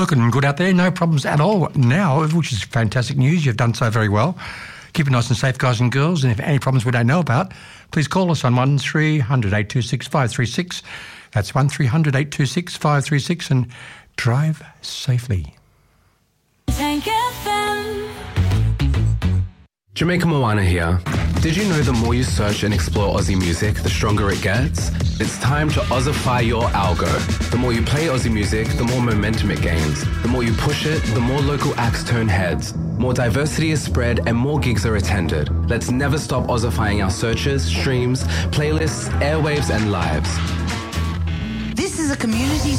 looking good out there. No problems at all now, which is fantastic news. You've done so very well. Keep it nice and safe, guys and girls. And if any problems we don't know about, please call us on 1300 826 536. That's 1300 826 536 and drive safely. Tank FM. Jamaica Moana here. Did you know the more you search and explore Aussie music, the stronger it gets? It's time to Aussify your algo. The more you play Aussie music, the more momentum it gains. The more you push it, the more local acts turn heads. More diversity is spread and more gigs are attended. Let's never stop Aussifying our searches, streams, playlists, airwaves and lives. This is a community